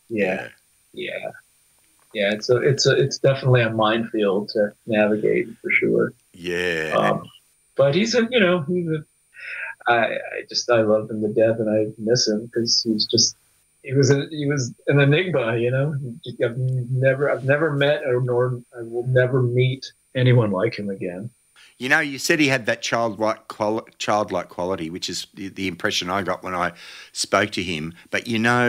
Yeah, Yeah. yeah, yeah. It's definitely a minefield to navigate for sure. Yeah. Um, but I love him to death, and I miss him because he was an enigma. I've never met, or nor I will never meet anyone like him again. You know, you said he had that childlike quality, which is the impression I got when I spoke to him. But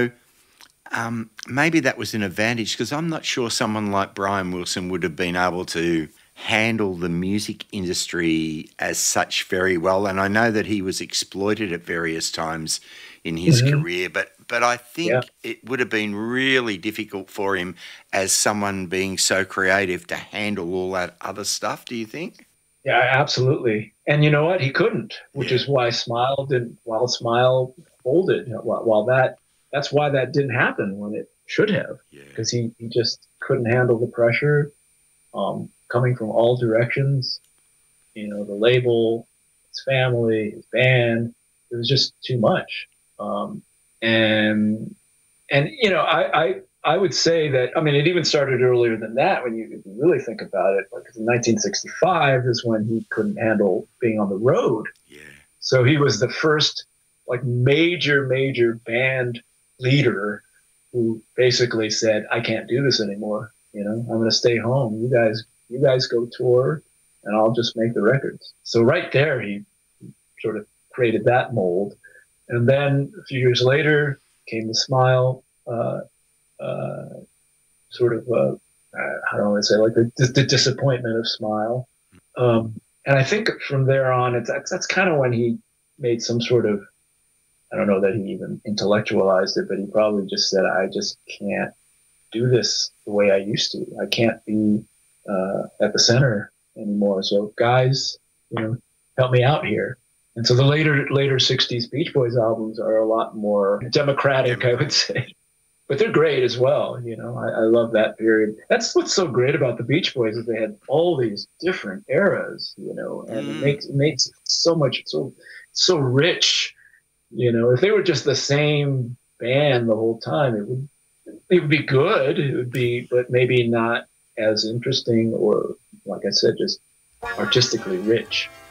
maybe that was an advantage because I'm not sure someone like Brian Wilson would have been able to handle the music industry as such very well. And I know that he was exploited at various times in his Hmm. career, but I Yeah, think it would have been really difficult for him as someone being so creative to handle all that other stuff. Do you think? yeah, absolutely. And you know what? He couldn't, which Yeah, is why Smile didn't. While Smile folded, while that's why that didn't happen when it should have, yeah. because he just couldn't handle the pressure coming from all directions. The label, his family, his band. It was just too much. Um, and I would say that, I mean, it even started earlier than that when you really think about it. Like in 1965 is when he couldn't handle being on the road. Yeah. So he was the first like major band leader who basically said, "I can't do this anymore. I'm going to stay home. You guys go tour, and I'll just make the records." So right there, he sort of created that mold. And then a few years later came the Smile, uh, sort of, how do I want to say, like the disappointment of Smile. And I think from there on, that's kind of when he made some sort of, I don't know that he even intellectualized it, but he probably just said, I just can't do this the way I used to. I can't be at the center anymore. So guys, help me out here. And so the later '60s Beach Boys albums are a lot more democratic, I would Democratic. say, but they're great as well. I love that period. That's what's so great about the Beach Boys is they had all these different eras, and Mm. it makes so rich. If they were just the same band the whole time, it would be good. It would be, but maybe not as interesting or, like I said, just artistically rich.